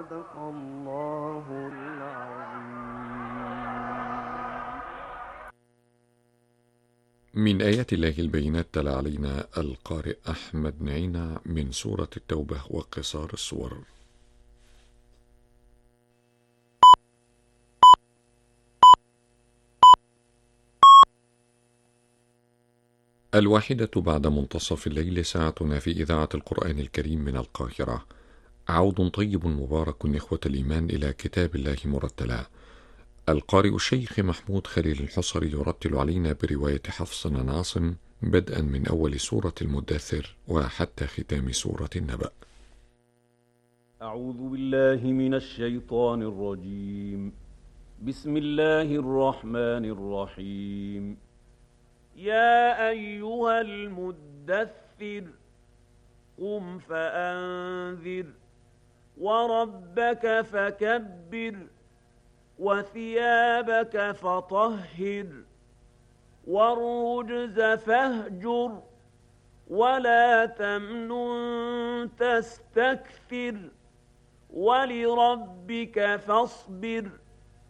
صدق الله العظيم. من آيات الله البينات تلا علينا القارئ أحمد نعينة من سورة التوبة وقصار السور. الواحدة بعد منتصف الليل ساعتنا في إذاعة القرآن الكريم من القاهرة. عود طيب مبارك إخوة الإيمان إلى كتاب الله مرتلا. القارئ الشيخ محمود خليل الحصري يرتل علينا برواية حفص عن عاصم بدءا من أول سورة المدثر وحتى ختام سورة النبأ. أعوذ بالله من الشيطان الرجيم. بسم الله الرحمن الرحيم. يا أيها المدثر قم فأنذر وربك فكبر وثيابك فطهر والرجز فاهجر ولا تمنن تستكثر ولربك فاصبر